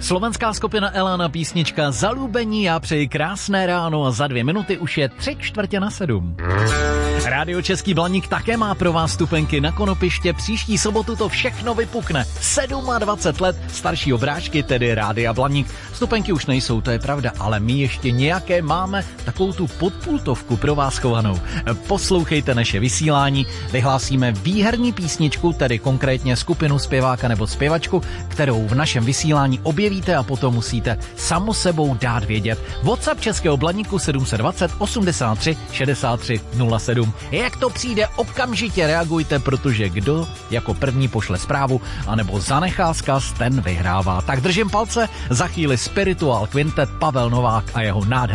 Slovenská skupina Elana, písnička Zalúbení. Já přeji krásné ráno a za 2 minuty už je 6:45. Rádio Český Blaník také má pro vás vstupenky na konopiště. Příští sobotu to všechno vypukne. 27 let staršího brášky, tedy Rádia Blaník. Vstupenky už nejsou, to je pravda, ale my ještě nějaké máme, takovou tu podpultovku pro vás chovanou. Poslouchejte naše vysílání, vyhlásíme výherní písničku, tedy konkrétně skupinu, zpěváka nebo zpěvačku, kterou v našem vysílání objevíte a potom musíte samo sebou dát vědět. WhatsApp Českého Blaníku 720 83 63 07. Jak to přijde, okamžitě reagujte, protože kdo jako první pošle zprávu anebo zanechá vzkaz, ten vyhrává. Tak držím palce, za chvíli Spiritual Quintet, Pavel Novák a jeho nádherný